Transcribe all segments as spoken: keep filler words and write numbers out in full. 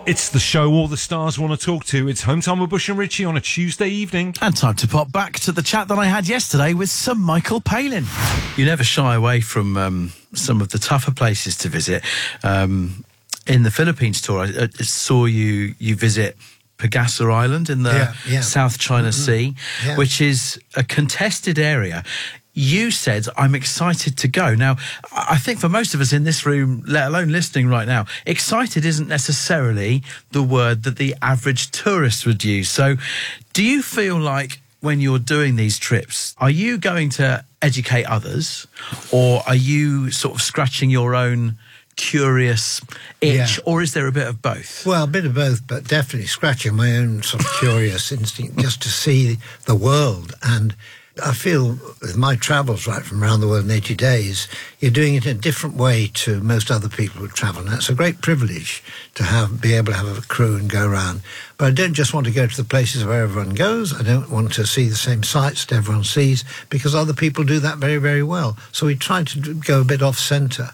It's the show all the stars want to talk to. It's Home Time with Bush and Richie on a Tuesday evening. And time to pop back to the chat that I had yesterday with Sir Michael Palin. You never shy away from um, some of the tougher places to visit. Um, in the Philippines tour, I, I saw you you visit Pagasa Island in the yeah, yeah. South China mm-hmm. Sea, yeah. which is a contested area. You said, I'm excited to go. Now, I think for most of us in this room, let alone listening right now, excited isn't necessarily the word that the average tourist would use. So do you feel like when you're doing these trips, are you going to educate others, or are you sort of scratching your own curious itch, yeah. or is there a bit of both? Well, a bit of both, but definitely scratching my own sort of curious instinct just to see the world. And I feel with my travels right from around the world in eighty days, you're doing it in a different way to most other people who travel. And that's a great privilege to have, be able to have a crew and go around. But I don't just want to go to the places where everyone goes. I don't want to see the same sights that everyone sees, because other people do that very, very well. So we try to go a bit off-centre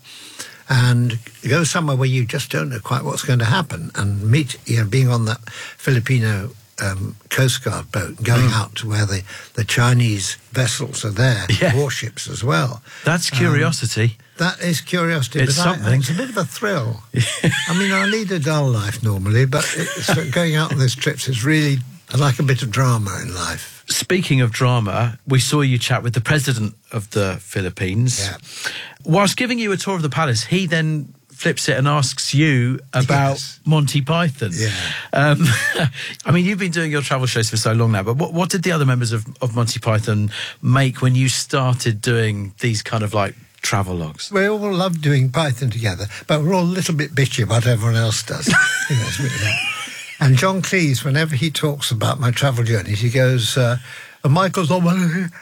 and go somewhere where you just don't know quite what's going to happen, and meet, you know, being on that Filipino Um, Coast Guard boat, going mm. out to where the, the Chinese vessels are there, yeah. warships as well. That's curiosity. Um, that is curiosity. It's but something. I, it's a bit of a thrill. I mean, I lead a dull life normally, but it's, going out on those trips is really, I like a bit of drama in life. Speaking of drama, we saw you chat with the president of the Philippines. Yeah. Whilst giving you a tour of the palace, he then flips it and asks you about yes. Monty Python. Yeah. Um, I mean, you've been doing your travel shows for so long now, but what, what did the other members of, of Monty Python make when you started doing these kind of like travel logs? We all love doing Python together, but we're all a little bit bitchy about everyone else does. You know, it's really that. And John Cleese, whenever he talks about my travel journeys, he goes, uh, Michael's on my...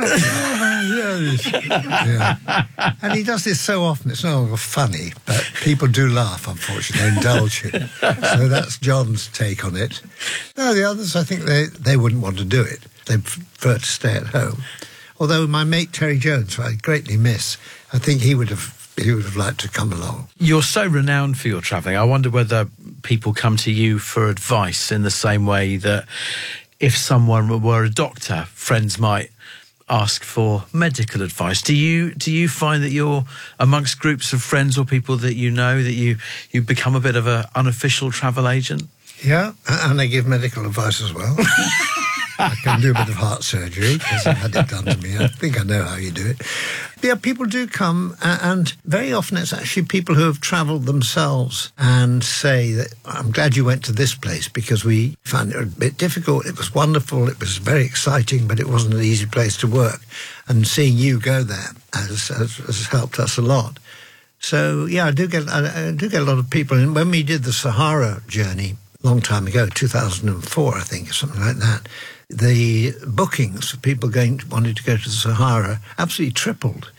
yeah. And he does this so often, it's no longer funny, but people do laugh, unfortunately, they indulge it. So that's John's take on it. No, the others, I think they, they wouldn't want to do it. They prefer to stay at home. Although my mate Terry Jones, who I greatly miss, I think he would have he would have liked to come along. You're so renowned for your travelling. I wonder whether people come to you for advice in the same way that if someone were a doctor, friends might ask for medical advice. Do you do you find that you're amongst groups of friends or people that you know that you you become a bit of an unofficial travel agent? Yeah, and I give medical advice as well. I can do a bit of heart surgery because I've had it done to me. I think I know how you do it. But yeah, people do come, and very often it's actually people who have travelled themselves and say that, I'm glad you went to this place because we found it a bit difficult. It was wonderful, it was very exciting, but it wasn't an easy place to work. And seeing you go there has, has, has helped us a lot. So yeah, I do get I, I do get a lot of people. And when we did the Sahara journey a long time ago, two thousand four, I think, or something like that, the bookings for people going wanting to go to the Sahara absolutely tripled.